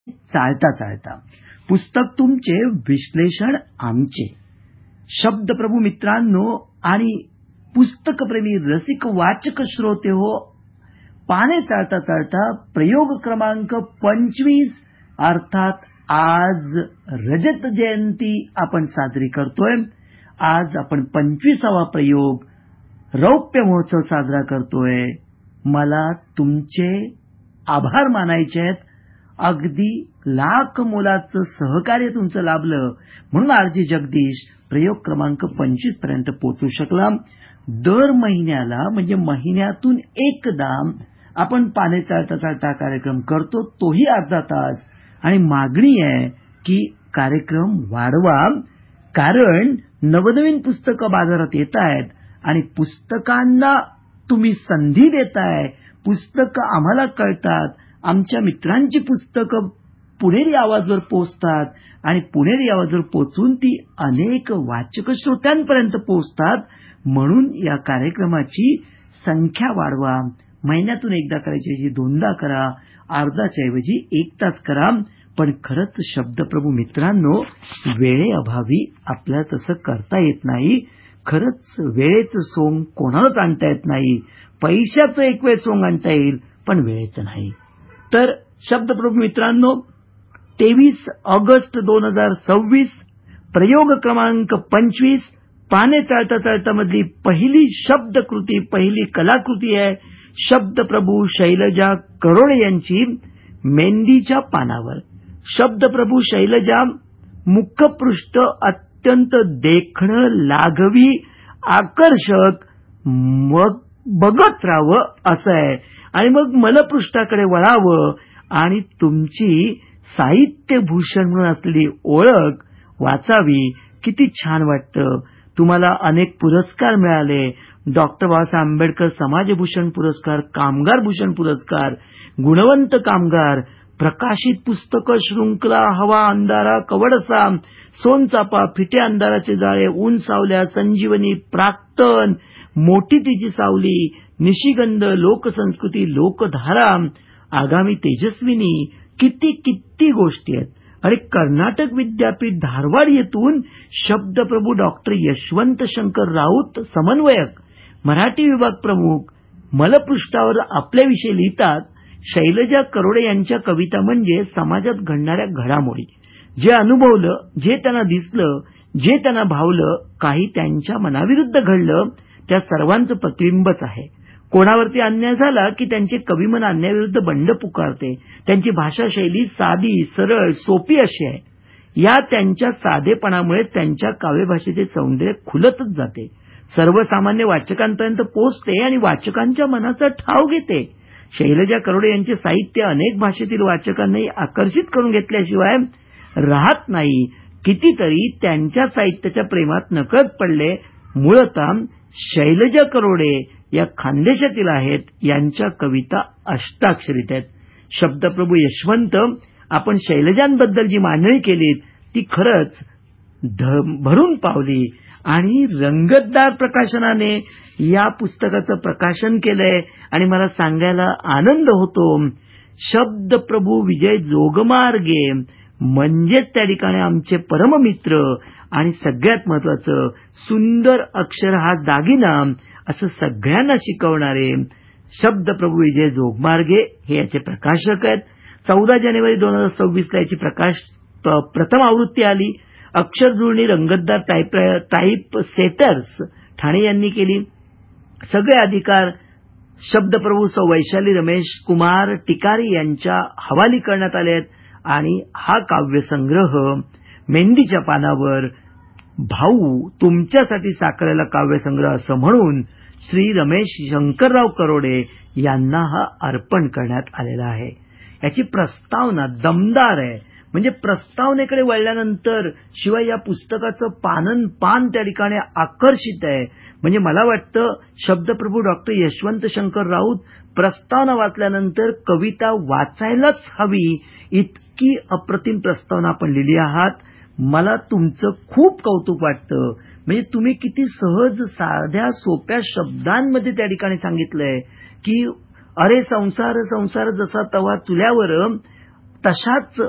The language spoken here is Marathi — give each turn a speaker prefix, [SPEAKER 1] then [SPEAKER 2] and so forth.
[SPEAKER 1] चालता चालता पुस्तक तुमचे, विश्लेषण आमचे. शब्दप्रभू मित्रांनो आणि पुस्तकप्रेमी रसिक वाचक श्रोते हो, पाने चालता चालता प्रयोग क्रमांक 25 अर्थात आज रजत जयंती आपण साजरी करतोय. आज आपण 25वा प्रयोग रौप्य महोत्सव साजरा करतोय. मला तुमचे आभार मानायचे आहेत. अगदी लाख मोलाचं सहकार्य तुमचं लाभलं म्हणून आरजी जगदीश प्रयोग क्रमांक 25 पर्यंत पोहोचू शकला. दर महिन्याला म्हणजे महिन्यातून एकदा आपण पाने चालता चालता कार्यक्रम करतो, तोही अर्धा तास. आणि मागणी आहे की कार्यक्रम वाढवा, कारण नवनवीन पुस्तकं बाजारात येत आहेत आणि पुस्तकांना तुम्ही संधी देताय. पुस्तकं आम्हाला कळतात, आमच्या मित्रांची पुस्तकं पुणेरी आवाजवर पोहोचतात आणि पुणेरी आवाजवर पोहोचून ती अनेक वाचक श्रोत्यांपर्यंत पोहोचतात. म्हणून या कार्यक्रमाची संख्या वाढवा. महिन्यातून एकदा करायची, दोनदा करा, अर्धाच्या ऐवजी 1 तास करा. पण खरंच शब्दप्रभू मित्रांनो, वेळेअभावी आपल्याला तसं करता येत नाही. खरंच वेळेचं सोंग कोणालाच आणता येत नाही. पैशाचं एक वेळ सोंग आणता येईल, पण वेळेचं नाही. तर शब्दप्रभू मित्रांनो, 23 ऑगस्ट 2026 प्रयोग क्रमांक 25 पाने चालता चालता मधली पहिली शब्दकृती, पहिली कलाकृती आहे शब्दप्रभू शैलजा करोडे यांची मेंदीच्या पानावर. शब्दप्रभू शैलजा, मुखपृष्ठ अत्यंत देखणं, लाघवी, आकर्षक, मग बघत राहावं असं आहे. आणि मग मलपृष्ठाकडे वळावं आणि तुमची साहित्यभूषण म्हणून असलेली ओळख वाचावी. किती छान वाटतं. तुम्हाला अनेक पुरस्कार मिळाले. डॉक्टर बाबासाहेब आंबेडकर समाजभूषण पुरस्कार, कामगार भूषण पुरस्कार, गुणवंत कामगार, प्रकाशित पुस्तकं शृंखला, हवा अंधारा, कवडसा, सोनचापा, फिटे अंधाराचे जाळे, ऊन सावल्या, संजीवनी, प्राक्तन, मोठी तिची सावली, निशिगंध, लोकसंस्कृती, लोकधारा, आगामी तेजस्विनी, किती किती गोष्टी आहेत. आणि कर्नाटक विद्यापीठ धारवाड येथून शब्दप्रभू डॉक्टर यशवंत शंकर राऊत समन्वयक, मराठी विभाग प्रमुख, मलपृष्ठावर आपल्याविषयी लिहितात. शैलजा करोडे यांच्या कविता म्हणजे समाजात घडणाऱ्या घडामोडी, जे अनुभवलं, जे त्यांना दिसलं, जे त्यांना भावलं, काही त्यांच्या मनाविरुद्ध घडलं, त्या सर्वांचं प्रतिबिंबच आहे. कोणावरती अन्याय झाला की त्यांचे कविमन अन्यायाविरुद्ध बंड पुकारते. त्यांची भाषाशैली साधी, सरळ, सोपी अशी आहे. या त्यांच्या साधेपणामुळे त्यांच्या काव्यभाषेचे सौंदर्य खुलतच जाते, सर्वसामान्य वाचकांपर्यंत पोहोचते आणि वाचकांच्या मनाचा ठाव घेते. शैलजा करोडे यांचे साहित्य अनेक भाषेतील वाचकांनाही आकर्षित करून घेतल्याशिवाय राहत नाही. कितीतरी त्यांच्या साहित्याच्या प्रेमात नकळत पडले. मूळतः शैलजा करोडे या खानदेशातील आहेत. यांच्या कविता अष्टाक्षरीत आहेत. शब्दप्रभू यशवंत, आपण शैलजांबद्दल जी मांडणी केलीत ती खरंच भरून पावली. आणि रंगतदार प्रकाशनाने या पुस्तकाचं प्रकाशन केलंय आणि मला सांगायला आनंद होतो, शब्दप्रभू विजय जोगमार्गे म्हणजेच त्या ठिकाणी आमचे परममित्र आणि सगळ्यात महत्वाचं सुंदर अक्षर हा दागिना असं सगळ्यांना शिकवणारे शब्दप्रभू विजय जोगमार्गे हे याचे प्रकाशक आहेत. 14 जानेवारी 2026 ला याची प्रथम आवृत्ती आली. अक्षर जुळणी रंगतदार टाईप सेटर्स ठाणे यांनी केली. सगळे अधिकार शब्दप्रभू सौ वैशाली रमेश कुमार टिकारी यांच्या हवाली करण्यात आले आहेत. आणि हा काव्यसंग्रह मेंदीच्या पानावर भाऊ तुमच्यासाठी साकारलेला काव्यसंग्रह असं म्हणून श्री रमेश शंकरराव करोडे यांना हा अर्पण करण्यात आलेला आहे. याची प्रस्तावना दमदार आहे. म्हणजे प्रस्तावनेकडे वळल्यानंतर शिवाय या पुस्तकाचं पान त्या ठिकाणी आकर्षित आहे. म्हणजे मला वाटतं शब्दप्रभू डॉक्टर यशवंत शंकर राऊत प्रस्तावना वाचल्यानंतर कविता वाचायलाच हवी, इतकी अप्रतिम प्रस्तावना आपण लिहिली आहात. मला तुमचं खूप कौतुक वाटतं. म्हणजे तुम्ही किती सहज साध्या सोप्या शब्दांमध्ये त्या ठिकाणी सांगितलंय की अरे संसार संसार जसा तवा चुल्यावर तशाच